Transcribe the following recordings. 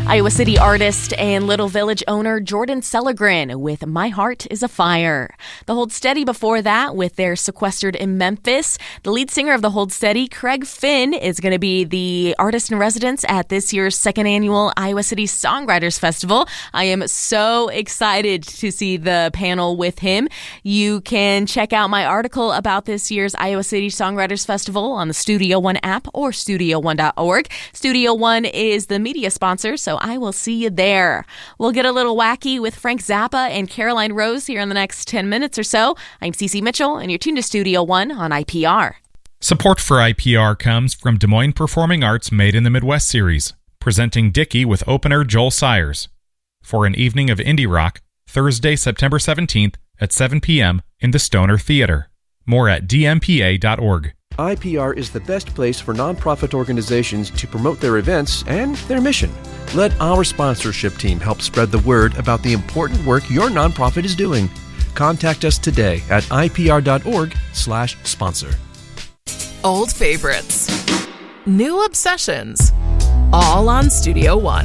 Iowa City artist and Little Village owner Jordan Celegrin with My Heart is a Fire. The Hold Steady before that with their Sequestered in Memphis. The lead singer of the Hold Steady, Craig Finn, is going to be the artist in residence at this year's second annual Iowa City Songwriters Festival. I am so excited to see the panel with him. You can check out my article about this year's Iowa City Songwriters Festival on the Studio One app or studio1.org. Studio One is the media sponsor, so I will see you there. We'll get a little wacky with Frank Zappa and Caroline Rose here in the next 10 minutes or so. I'm Cece Mitchell, and you're tuned to Studio One on IPR. Support for IPR comes from Des Moines Performing Arts Made in the Midwest series, presenting Dickie with opener Joel Sayers for an evening of indie rock, Thursday, September 17th at 7 p.m. in the Stoner Theater. More at dmpa.org. IPR is the best place for nonprofit organizations to promote their events and their mission. Let our sponsorship team help spread the word about the important work your nonprofit is doing. Contact us today at ipr.org/sponsor. Old favorites, new obsessions, all on Studio One.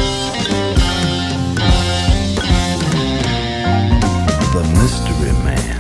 The Mystery Man.